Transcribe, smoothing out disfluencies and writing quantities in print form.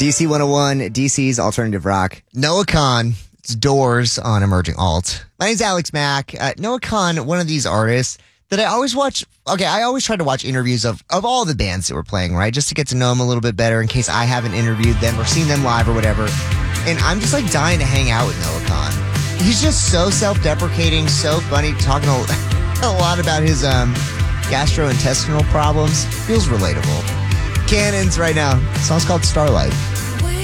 DC 101, DC's alternative rock. Noah Kahan, it's Doors on Emerging Alt. My name's Alex Mack. Noah Kahan, one of these artists that I always watch. Okay, I always try to watch interviews of all the bands that were playing, right? Just to get to know them a little bit better in case I haven't interviewed them or seen them live or whatever. And I'm just like dying to hang out with Noah Kahan. He's just so self-deprecating, so funny, talking a lot about his gastrointestinal problems. Feels relatable. Cannons right now. The song's called Starlight.